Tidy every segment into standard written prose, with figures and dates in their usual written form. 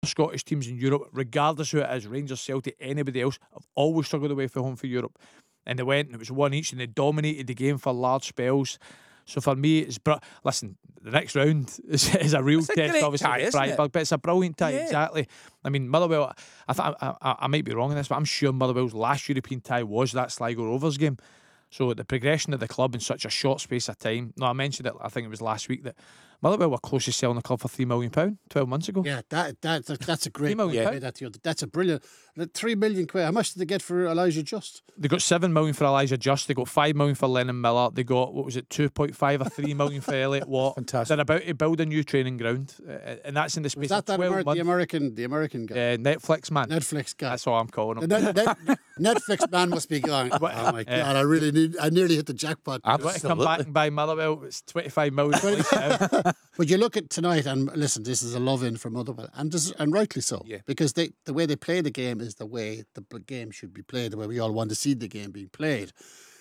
Scottish teams in Europe, regardless who it is, Rangers, Celtic, anybody else, have always struggled away from home for Europe. And they went and it was one each and they dominated the game for large spells. So for me, listen, the next round is a real test, obviously, tie, with Freiburg, but it's a brilliant tie, exactly. I mean, Motherwell, I might be wrong in this, but I'm sure Motherwell's last European tie was that Sligo Rovers game. So the progression of the club in such a short space of time. No, I mentioned it, I think it was last week, that Motherwell were close to selling the club for £3 million 12 months ago. Yeah, that's a great £3 million. That's a brilliant. £3 million. How much did they get for Elijah Just? They got £7 million for Elijah Just. They got £5 million for Lennon Miller. They got, what was it, 2.5 or £3 million for Elliot Watt. Fantastic. They're about to build a new training ground, and that's in the space of 12 months. The American guy, Netflix man. Netflix guy. That's all I'm calling him. The Netflix man must be going, oh my God, I nearly hit the jackpot. I'm going to come back and buy Motherwell. It's 25 million. But you look at tonight, and listen, this is a love-in for Motherwell, and rightly so, because the way they play the game is the way the game should be played, the way we all want to see the game being played.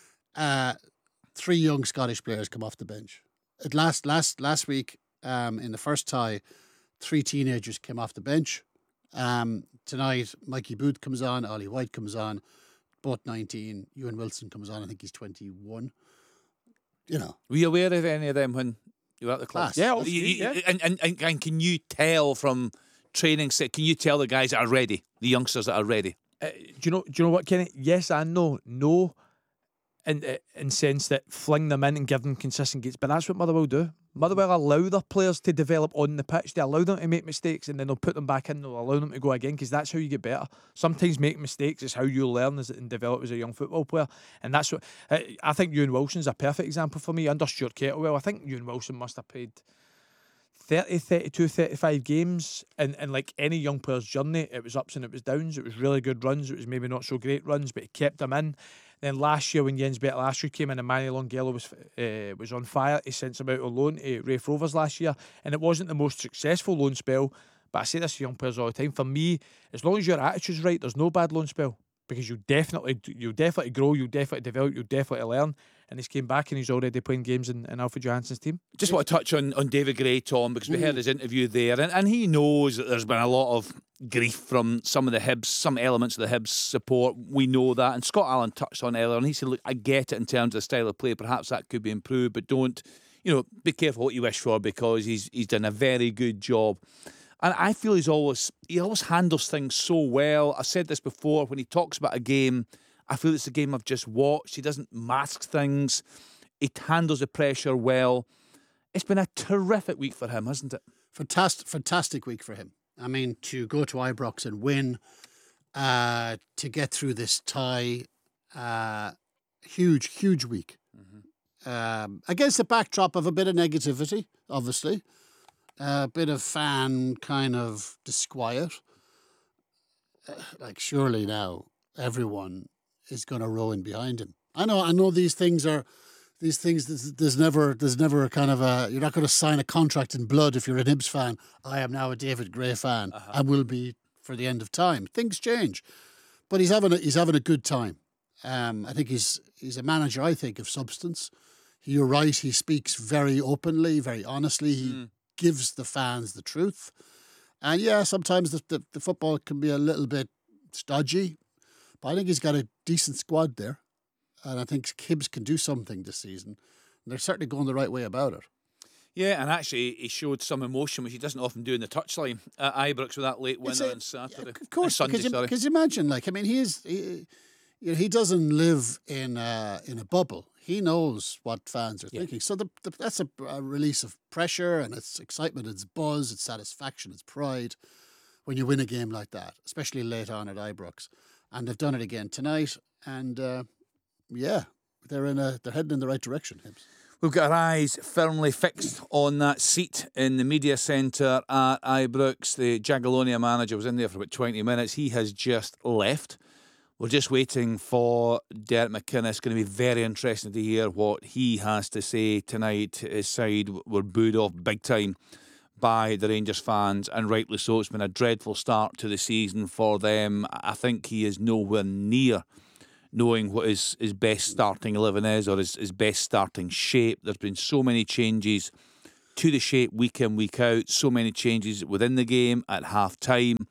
3 young Scottish players come off the bench. Last week, in the first tie, 3 teenagers came off the bench. Tonight, Mikey Booth comes on, Ollie White comes on, both 19. Ewan Wilson comes on, I think he's 21. Were you aware of any of them when you were at the class? Yeah, and can you tell from training set? Can you tell the guys that are ready, the youngsters that are ready? Do you know what, Kenny? Yes and no. No, in sense that fling them in and give them consistent gates, but that's what Motherwell do. Motherwell allow their players to develop on the pitch. They allow them to make mistakes and then they'll put them back in. They'll allow them to go again because that's how you get better. Sometimes making mistakes is how you learn and develop as a young football player. And that's what I think. Ewan Wilson's a perfect example for me. Under Stuart Kettlewell, I think Ewan Wilson must have played 30, 32, 35 games. And like any young player's journey, it was ups and it was downs. It was really good runs. It was maybe not so great runs, but he kept them in. Then last year when Jens Bertel came in and Manny Longello was on fire, he sent him out on loan to Raith Rovers last year, and it wasn't the most successful loan spell. But I say this to young players all the time. For me, as long as your attitude's right, there's no bad loan spell, because you'll definitely grow, you'll definitely develop, you'll definitely learn. And he's came back and he's already playing games in Alfred Johansson's team. Just want to touch on David Gray, Tom, because we heard his interview there, and he knows that there's been a lot of grief from some of the Hibs, some elements of the Hibs support. We know that, and Scott Allen touched on earlier, and he said, look, I get it in terms of style of play, perhaps that could be improved, but don't, be careful what you wish for, because he's done a very good job. And I feel he always handles things so well. I've said this before, when he talks about a game, I feel it's a game I've just watched. He doesn't mask things. He handles the pressure well. It's been a terrific week for him, hasn't it? Fantastic week for him. I mean, to go to Ibrox and win, to get through this tie, huge week. Against the backdrop of a bit of negativity, obviously. A bit of fan kind of disquiet. Surely now everyone is going to row in behind him. I know these things. There's never a kind of a. You're not going to sign a contract in blood if you're an Hibs fan. I am now a David Gray fan and will be for the end of time. Things change, but he's having a good time. I think he's a manager, I think, of substance. You're right. He speaks very openly, very honestly. He gives the fans the truth. And yeah, sometimes the football can be a little bit stodgy, but I think he's got a decent squad there. And I think Hibs can do something this season. And they're certainly going the right way about it. Yeah, and actually he showed some emotion, which he doesn't often do in the touchline at Ibrox with that late winner on Saturday. Of course, Sunday, because imagine, he doesn't live in a bubble. He knows what fans are thinking. So that's a release of pressure, and it's excitement, it's buzz, it's satisfaction, it's pride when you win a game like that, especially late on at Ibrox. And they've done it again tonight, and they're heading in the right direction, Hibs. We've got our eyes firmly fixed on that seat in the media centre at Ibrox. The Jagiellonia manager was in there for about 20 minutes. He has just left. We're just waiting for Derek McInnes. It's going to be very interesting to hear what he has to say tonight. His side were booed off big time by the Rangers fans, and rightly so. It's been a dreadful start to the season for them. I think he is nowhere near knowing what his best starting 11 is, or his best starting shape. There's been so many changes to the shape week in, week out. So many changes within the game at half time.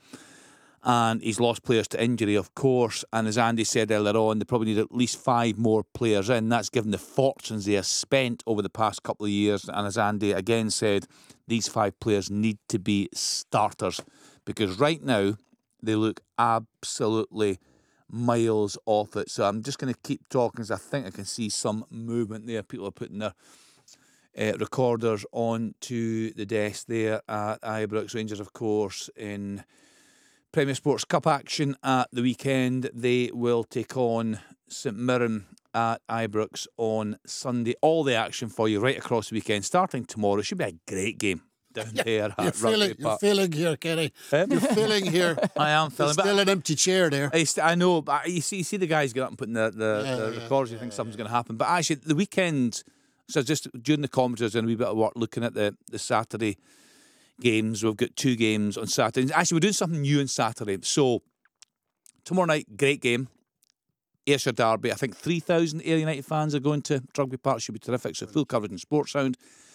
And he's lost players to injury, of course. And as Andy said earlier on, they probably need at least 5 more players in. That's given the fortunes they have spent over the past couple of years. And as Andy again said, these 5 players need to be starters. Because right now, they look absolutely miles off it. So I'm just going to keep talking because I think I can see some movement there. People are putting their recorders onto the desk there at Ibrox. Rangers, of course, in Premier Sports Cup action at the weekend. They will take on St Mirren at Ibrox on Sunday. All the action for you right across the weekend, starting tomorrow. Should be a great game down there at Rugby You're Park. feeling here, Kenny. You're feeling here. I am feeling, There's still an empty chair there. I know, but you see the guys get up and putting the records. You think something's going to happen, but actually the weekend. So just during the commentaries and a wee bit of work looking at the Saturday games. We've got 2 games on Saturday. Actually, we're doing something new on Saturday. So tomorrow night, great game. Ayrshire Derby. I think 3,000 Ayr United fans are going to Rugby Park. Should be terrific. So full coverage in Sports Sound.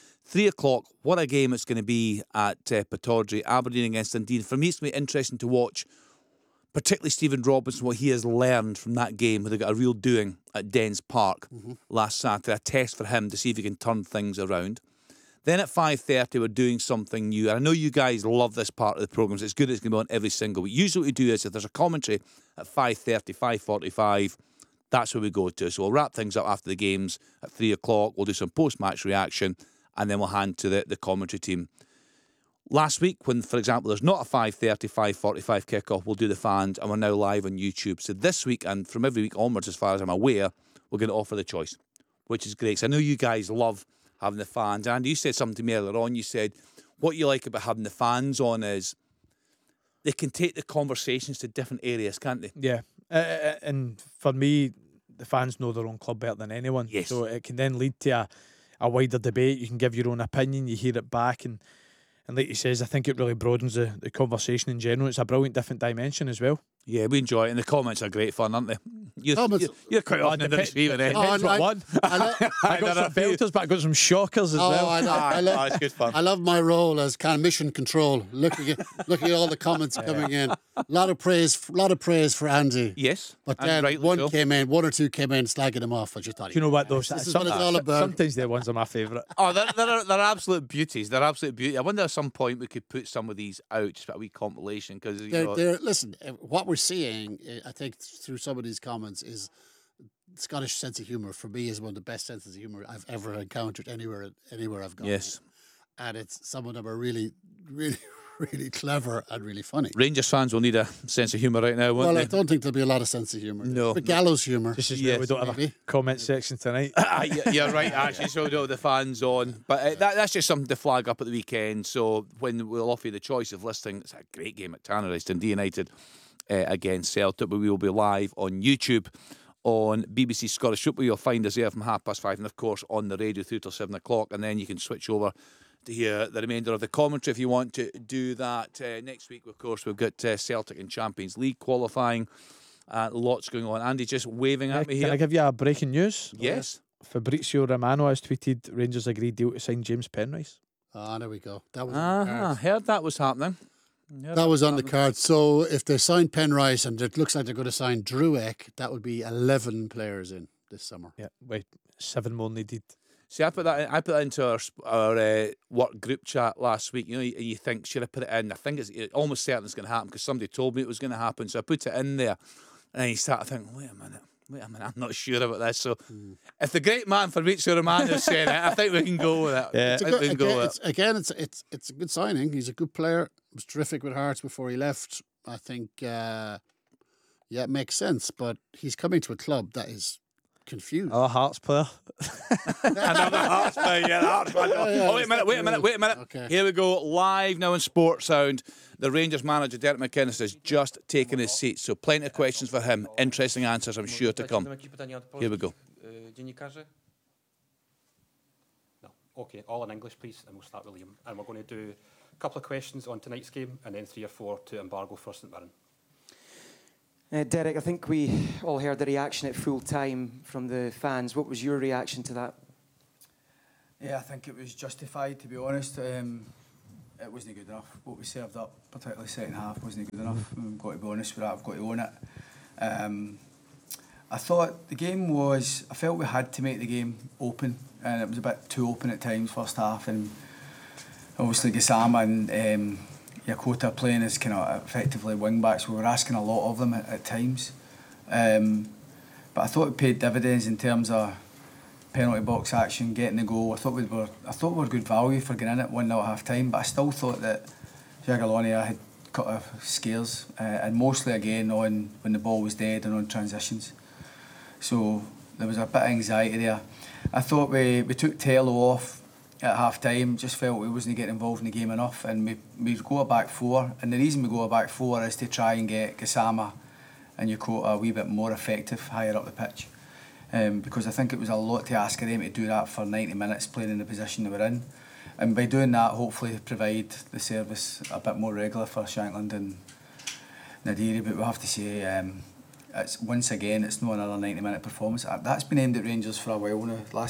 3 o'clock. What a game it's going to be at Pittodrie. Aberdeen against Dundee. For me, it's going to be interesting to watch, particularly Stephen Robinson, what he has learned from that game where they got a real doing at Dens Park last Saturday. A test for him to see if he can turn things around. Then at 5:30, we're doing something new. And I know you guys love this part of the programme. So it's good it's going to be on every single week. Usually what we do is if there's a commentary at 5:30, 5:45, that's where we go to. So we'll wrap things up after the games at 3 o'clock. We'll do some post-match reaction and then we'll hand to the commentary team. Last week, when, for example, there's not a 5:30, 5:45 kickoff, we'll do the fans and we're now live on YouTube. So this week and from every week onwards, as far as I'm aware, we're going to offer the choice, which is great. So I know you guys love having the fans. And you said something to me earlier on. You said what you like about having the fans on is they can take the conversations to different areas, can't they? Yeah. And for me, the fans know their own club better than anyone. Yes. So it can then lead to a wider debate. You can give your own opinion, you hear it back. And like he says, I think it really broadens the conversation in general. It's a brilliant different dimension as well. Yeah, we enjoy it. And the comments are great fun, aren't they? You're quite often in the receiving end. Depends what one. I got some belters, but I got some shockers as well. I love, it's good fun. I love my role as kind of mission control. Looking at all the comments coming in. A lot of praise for Andy. Yes. But and then rightly one or two came in slagging him off. I just thought, Do you know what though? this is what it's all about. Sometimes the ones are my favourite. Oh, they're absolute beauties. They're absolute beauty. I wonder at some point we could put some of these out, just a wee compilation. Because Listen, what we're seeing, I think, through some of these comments is Scottish sense of humour. For me, is one of the best senses of humour I've ever encountered anywhere I've gone. Yes. And some of them are really, really, really clever and really funny. Rangers fans will need a sense of humour right now, won't Well, they? I don't think there'll be a lot of sense of humour. No. But gallows humour. Just as Yes, well we don't have maybe. a comment section tonight. You're right, actually. So do the fans on, but that's just something to flag up at the weekend. So when we'll offer you the choice of listing, it's a great game at Tanneries, Dundee United against Celtic, but we will be live on YouTube on BBC Scottish Football. You'll find us there from 5:30, and of course on the radio through till 7 o'clock, and then you can switch over to hear the remainder of the commentary if you want to do that. Next week, of course, we've got Celtic in Champions League qualifying. Lots going on. Andy just waving at me Can I here. give you a breaking news? Yes. Fabrizio Romano has tweeted Rangers agreed deal to sign James Penrice. Ah, there we go. That was on the cards. Heard that was happening. That was on the card. So if they sign Penrice and it looks like they're going to sign Druek, that would be 11 players in this summer. Yeah, wait, 7 more needed. See, I put that into our work group chat last week. You know, you think, should I put it in? I think it's almost certain it's going to happen because somebody told me it was going to happen. So I put it in there, and then you start thinking, wait a minute, I'm not sure about this. So if the great man Fabrizio Romano is saying it, I think we can go with it. Yeah. It's a good signing. He's a good player. He was terrific with Hearts before he left. I think, it makes sense. But he's coming to a club that is confused. Oh, Hearts player. Another Hearts player, the Hearts player. Oh, wait a minute. Okay. Here we go, live now in Sports Sound. The Rangers manager, Derek McInnes, has just taken his seat. So plenty of questions for him. Interesting answers, I'm sure, to come. Here we go. Dziennikarzy? No. Okay, all in English, please, and we'll start with Liam. And we're going to do a couple of questions on tonight's game and then 3 or 4 to embargo for St Mirren. Derek, I think we all heard the reaction at full time from the fans. What was your reaction to that? Yeah, I think it was justified, to be honest. It wasn't good enough. What we served up, particularly second half, wasn't good enough. We've got to be honest with that. I've got to own it. I thought the game was... I felt we had to make the game open, and it was a bit too open at times, first half. And obviously Gassama and Yakota playing as kind of effectively wing-backs. We were asking a lot of them at times. But I thought it paid dividends in terms of penalty box action, getting the goal. I thought we were good value for getting in at 1-0 at half time, but I still thought that Jagiellonia had cut off scares, and mostly again on when the ball was dead and on transitions. So there was a bit of anxiety there. I thought we took Tello off at half time, just felt we wasn't getting involved in the game enough, and we go a back four, and the reason we go a back four is to try and get Gassama and Yakota a wee bit more effective higher up the pitch. Because I think it was a lot to ask of them to do that for 90 minutes playing in the position they were in. And by doing that, hopefully provide the service a bit more regular for Shankland and Nadiri. But we have to say, once again, it's not another 90-minute performance. That's been aimed at Rangers for a while now.